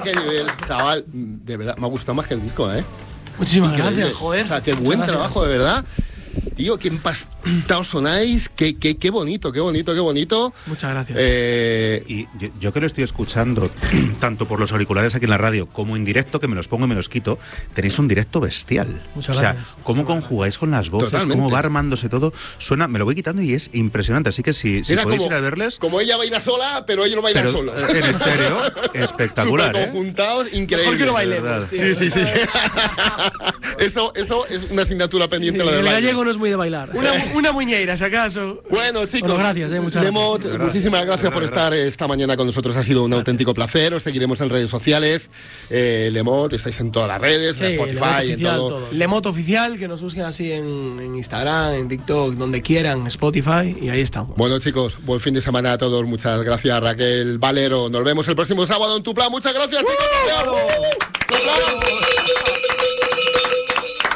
qué nivel, chaval. De verdad, me ha gustado más que el disco, ¿eh? Muchísimas Increíble. gracias, joder. O sea, qué buen trabajo, de verdad. Tío, qué empastados sonáis, qué bonito, qué bonito, qué bonito. Muchas gracias. Y yo que lo estoy escuchando, tanto por los auriculares aquí en la radio, como en directo, que me los pongo y me los quito, tenéis un directo bestial. Muchas o sea, gracias. cómo conjugáis con las voces, Totalmente. cómo va armándose todo. Suena, me lo voy quitando y es impresionante. Así que si podéis ir a verles... Como ella baila sola, pero ellos no bailan Pero solos. en estéreo, espectacular, Súper conjuntados, increíble. Mejor que lo de bailemos. verdad. tío. Sí. Eso es una asignatura pendiente, la del El baile. gallego no es muy de bailar. Una muñeira, si acaso. Bueno, chicos, Bueno, gracias, muchas Lemot, gracias. muchísimas gracias por estar esta mañana con nosotros. Ha sido un auténtico placer. Os seguiremos en redes sociales. Lemot, estáis en todas las redes, en Spotify, en todo. Lemot Oficial, que nos busquen así en Instagram, en TikTok, donde quieran, Spotify, y ahí estamos. Bueno, chicos, buen fin de semana a todos. Muchas gracias, Raquel Valero. Nos vemos el próximo sábado en Tu Plan. Muchas gracias, chicos. ¡Te amo! ¡Tu Plan!